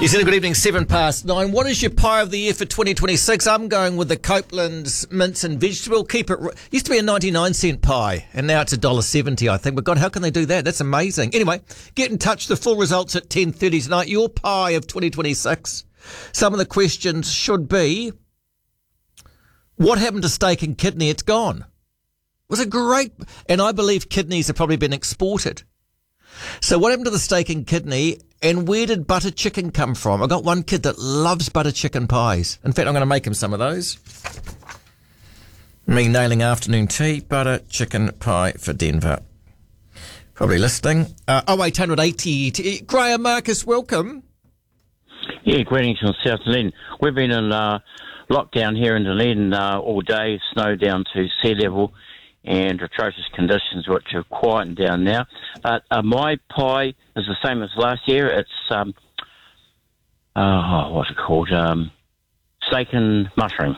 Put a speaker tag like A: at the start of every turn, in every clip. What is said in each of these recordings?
A: You said good evening, 9:07. What is your pie of the year for 2026? I'm going with the Copeland's mince and vegetable. Used to be a 99-cent pie, and now it's $1.70, I think. But God, how can they do that? That's amazing. Anyway, get in touch. The full results at 10:30 tonight. Your pie of 2026. Some of the questions should be, what happened to steak and kidney? It's gone. It was a great, and I believe kidneys have probably been exported. So what happened to the steak and kidney, and where did butter chicken come from? I got one kid that loves butter chicken pies. In fact, I'm going to make him some of those. Me nailing afternoon tea, butter chicken pie for Denver. Probably listening. 0880. Graham Marcus, welcome.
B: Yeah, greetings from South Dunedin. We've been in lockdown here in Dunedin all day, snow down to sea level, and atrocious conditions, which are quieting down now. But my pie is the same as last year. It's, what's it called? Steak and mushroom.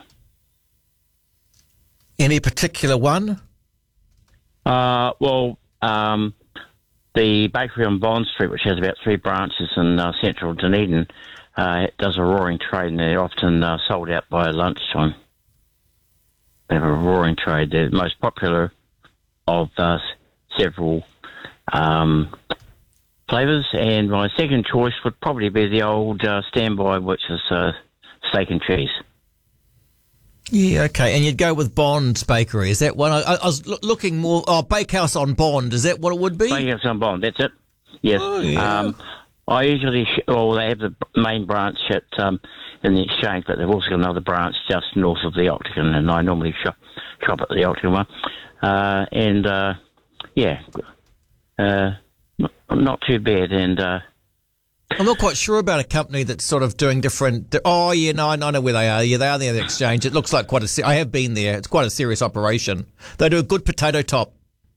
A: Any particular one?
B: The bakery on Bond Street, which has about 3 branches in central Dunedin, does a roaring trade, and they're often sold out by lunchtime. They have a roaring trade. They're the most popular of several flavours, and my second choice would probably be the old standby, which is steak and cheese.
A: Yeah, okay. And you'd go with Bond's Bakery. Is that one? I was looking more... Oh, Bakehouse on Bond. Is that what it would be?
B: Bakehouse on Bond, that's it. Yes.
A: Oh, yeah.
B: I usually... they have the main branch at in the Exchange, but they've also got another branch just north of the Octagon, and I normally shop at the Octagon one. Not too bad, and...
A: I'm not quite sure about a company that's sort of doing different... Oh, yeah, no, I know where they are. Yeah, they are near the Exchange. It looks like quite a... I have been there. It's quite a serious operation. They do a good potato top.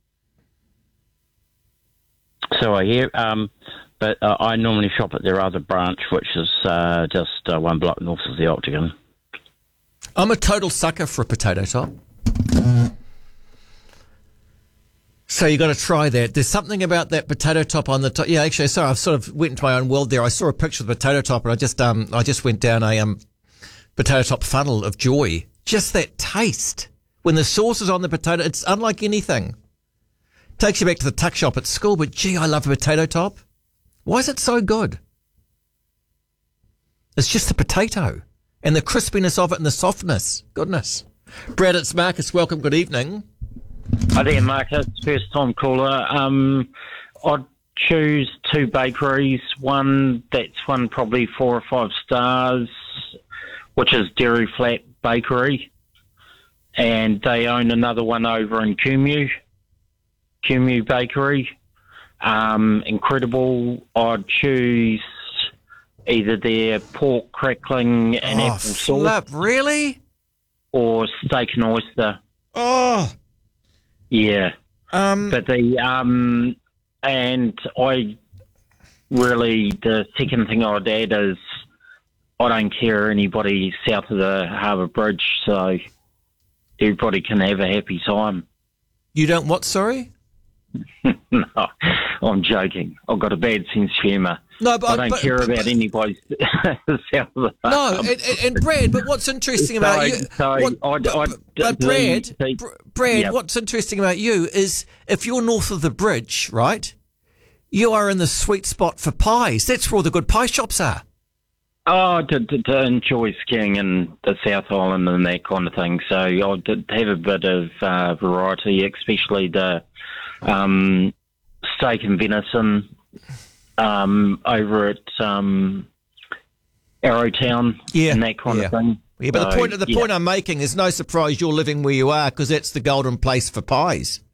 B: So I hear... But I normally shop at their other branch, which is just one block north of the Octagon.
A: I'm a total sucker for a potato top. So you got to try that. There's something about that potato top on the top. Yeah, actually, sorry, I've sort of went into my own world there. I saw a picture of the potato top, and I just went down a potato top funnel of joy. Just that taste when the sauce is on the potato, it's unlike anything. Takes you back to the tuck shop at school. But gee, I love a potato top. Why is it so good? It's just the potato and the crispiness of it and the softness. Goodness. Brad, it's Marcus. Welcome. Good evening.
C: Hi there, Marcus. First time caller. I'd choose 2 bakeries. One that's won probably 4 or 5 stars, which is Dairy Flat Bakery. And they own another one over in Kumeu Bakery. Incredible. I'd choose either their pork crackling and apple sauce.
A: Really?
C: Or steak and oyster.
A: Oh.
C: Yeah. But the second thing I'd add is I don't care anybody south of the Harbour Bridge, so everybody can have a happy time.
A: You don't what, sorry?
C: No, I'm joking. I've got a bad sense of humour.
A: No, but
C: I don't care about anybody south of the
A: No, and Brad, but what's interesting about you... Brad, what's interesting about you is if you're north of the bridge, right, you are in the sweet spot for pies. That's where all the good pie shops are.
C: Oh, to enjoy skiing in the South Island and that kind of thing. So I'd have a bit of variety, especially the steak and venison over at Arrowtown and that kind of thing.
A: Yeah, but the point I'm making is no surprise you're living where you are because that's the golden place for pies.